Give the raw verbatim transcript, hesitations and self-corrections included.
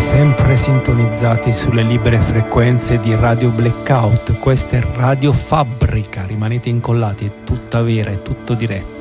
sempre sintonizzati sulle libere frequenze di Radio Blackout. Questa è Radio Fabbrica, rimanete incollati, è tutta vera, è tutto diretto.